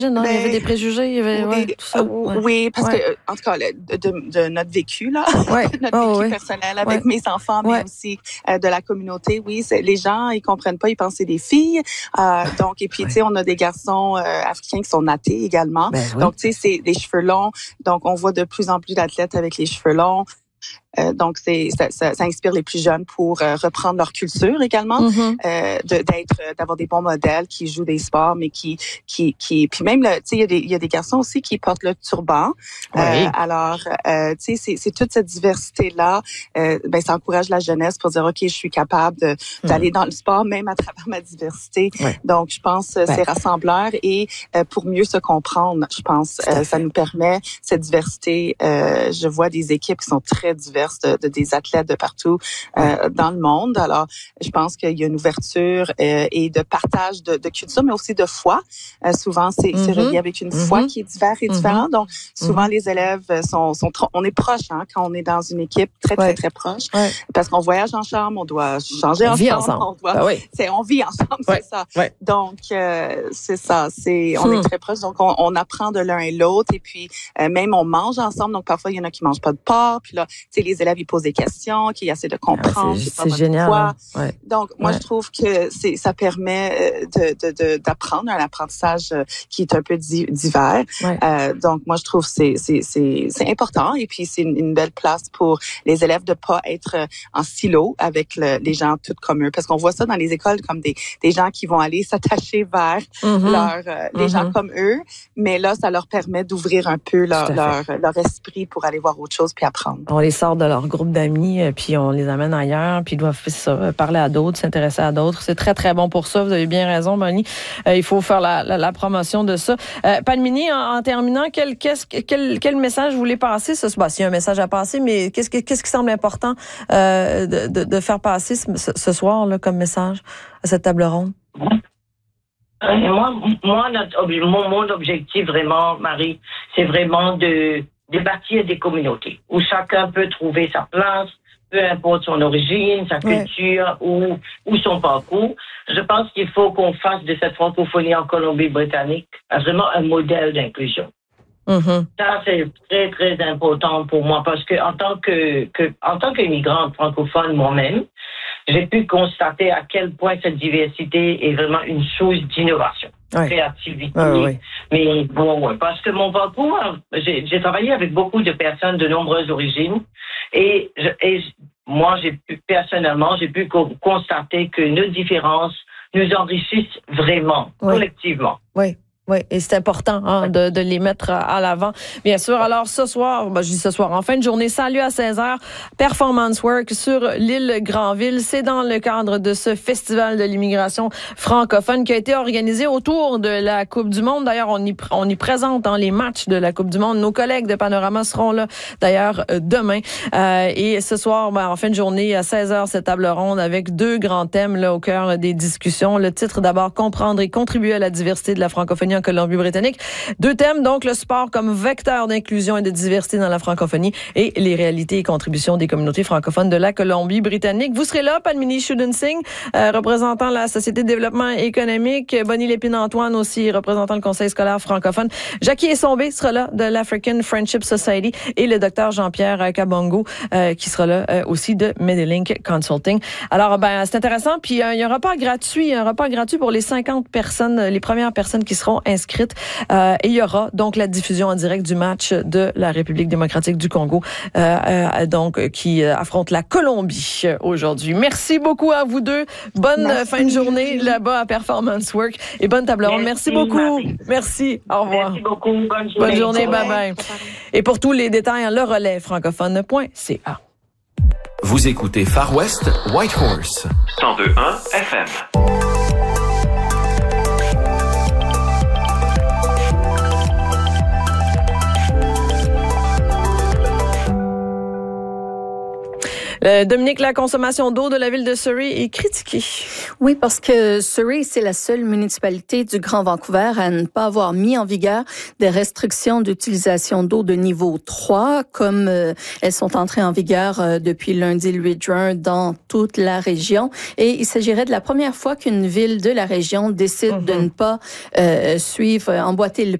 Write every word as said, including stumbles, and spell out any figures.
Non, Ben, il y avait des préjugés, il y avait oui, ouais, tout ça. ouais. Ouais. Oui, parce ouais. que, en tout cas, de, de, de notre vécu, là, Ouais. notre oh, vécu ouais. personnel avec ouais. mes enfants, mais ouais. aussi euh, de la communauté, oui, c'est, les gens, ils comprennent pas, ils pensent que c'est des filles. Euh, donc, et puis, ouais. tu sais, on a des garçons euh, africains qui sont nattés également. Ben, oui. Donc, tu sais, c'est des cheveux longs. Donc, on voit de plus en plus d'athlètes avec les cheveux longs. Euh, donc, c'est ça, ça, ça inspire les plus jeunes pour euh, reprendre leur culture également, mm-hmm. euh, de, d'être, d'avoir des bons modèles qui jouent des sports, mais qui, qui, qui, puis même, tu sais, il y a des, il y a des garçons aussi qui portent le turban. Oui. Euh, alors, euh, tu sais, c'est, c'est toute cette diversité-là. Euh, ben, ça encourage la jeunesse pour dire, ok, je suis capable de, d'aller mm. dans le sport, même à travers ma diversité. Oui. Donc, je pense que ben. c'est rassembleur et euh, pour mieux se comprendre, je pense, euh, ça nous permet cette diversité. Euh, je vois des équipes qui sont très diverses. De, de des athlètes de partout euh, dans le monde. Alors, je pense qu'il y a une ouverture euh, et de partage de, de culture, mais aussi de foi. Euh, souvent, c'est, mm-hmm. c'est relié avec une mm-hmm. foi qui est divers et différente. Mm-hmm. Donc, souvent, mm-hmm. les élèves sont, sont trop, on est proches hein, quand on est dans une équipe très, très, ouais. très proche. Ouais. Parce qu'on voyage en chambre, on doit changer on ensemble. Vit ensemble. On doit, ben oui. c'est, on vit ensemble, ouais. c'est ça. Ouais. Donc, euh, c'est ça. C'est, on hmm. est très proches. Donc, on, on apprend de l'un et l'autre. Et puis, euh, même, on mange ensemble. Donc, parfois, il y en a qui mangent pas de porc. Puis là, tu sais, les élèves, ils posent des questions, qui essaient de comprendre. Ah ouais, c'est c'est génial. Hein? Ouais. Donc, moi, ouais. je trouve que c'est, ça permet de, de, de, d'apprendre un apprentissage qui est un peu di- divers. Ouais. Euh, donc, moi, je trouve que c'est, c'est, c'est, c'est important. Et puis, c'est une, une belle place pour les élèves de pas être en silo avec le, les gens tous comme eux. Parce qu'on voit ça dans les écoles comme des, des gens qui vont aller s'attacher vers mm-hmm. leur, euh, les mm-hmm. gens comme eux. Mais là, ça leur permet d'ouvrir un peu leur, leur, leur esprit pour aller voir autre chose puis apprendre. On les sort de leur groupe d'amis, puis on les amène ailleurs, puis ils doivent ça, parler à d'autres, s'intéresser à d'autres. C'est très, très bon pour ça. Vous avez bien raison, Bonnie. Euh, il faut faire la, la, la promotion de ça. Euh, Padmini, en, en terminant, quel, qu'est-ce, quel, quel message vous voulez passer? Ça, bah, s'il y a un message à passer, mais qu'est-ce, qu'est-ce qui semble important euh, de, de, de faire passer ce, ce soir là, comme message à cette table ronde? Euh, moi, moi notre, mon, mon objectif vraiment, Marie, c'est vraiment de, de bâtir des communautés où chacun peut trouver sa place, peu importe son origine, sa culture ouais. ou, ou son parcours. Je pense qu'il faut qu'on fasse de cette francophonie en Colombie-Britannique vraiment un modèle d'inclusion. Mm-hmm. Ça, c'est très, très important pour moi parce que en tant que, que en tant qu'immigrante francophone moi-même, j'ai pu constater à quel point cette diversité est vraiment une source d'innovation, ouais. créativité. Ouais, ouais. Mais bon, ouais, parce que mon parcours, j'ai, j'ai travaillé avec beaucoup de personnes de nombreuses origines et, je, et moi, j'ai pu, personnellement, j'ai pu co- constater que nos différences nous enrichissent vraiment, ouais. collectivement. Oui. Oui, et c'est important hein, de, de les mettre à l'avant. Bien sûr, alors ce soir, ben, je dis ce soir, en fin de journée, salut à seize heures, Performance Work sur l'île Granville. C'est dans le cadre de ce festival de l'immigration francophone qui a été organisé autour de la Coupe du Monde. D'ailleurs, on y, on y présente hein, les matchs de la Coupe du Monde. Nos collègues de Panorama seront là, d'ailleurs, demain. Euh, et ce soir, ben, en fin de journée, à seize heures, cette table ronde avec deux grands thèmes là, au cœur des discussions. Le titre, d'abord, comprendre et contribuer à la diversité de la francophonie en Colombie-Britannique. Deux thèmes, donc le sport comme vecteur d'inclusion et de diversité dans la francophonie et les réalités et contributions des communautés francophones de la Colombie-Britannique. Vous serez là, Padmini Shoudansingh, euh, représentant la Société de développement économique, Bonnie Lépine-Antoine aussi, représentant le Conseil scolaire francophone. Jackie Essombé sera là de l'African Friendship Society et le docteur Jean-Pierre Kabongo euh, qui sera là euh, aussi de Medilink Consulting. Alors, ben c'est intéressant. Puis, euh, il y a un repas gratuit, un repas gratuit pour les cinquante personnes, les premières personnes qui seront inscrites. Euh, et il y aura donc la diffusion en direct du match de la République démocratique du Congo, euh, euh, donc qui affronte la Colombie aujourd'hui. Merci beaucoup à vous deux. Bonne Merci. fin de journée là-bas à Performance Work et bonne table ronde. Merci, Merci beaucoup. Marie. Merci. Au revoir. Merci beaucoup. Bonne journée. Bonne journée. Bye bye. Et pour tous les détails, le relais francophone point c a. Vous écoutez Far West Whitehorse cent deux point un F M. Euh, Dominique, la consommation d'eau de la ville de Surrey est critiquée. Oui, parce que Surrey, c'est la seule municipalité du Grand Vancouver à ne pas avoir mis en vigueur des restrictions d'utilisation d'eau de niveau trois, comme euh, elles sont entrées en vigueur euh, depuis lundi le huit juin dans toute la région. Et il s'agirait de la première fois qu'une ville de la région décide mm-hmm. de ne pas euh, suivre, emboîter le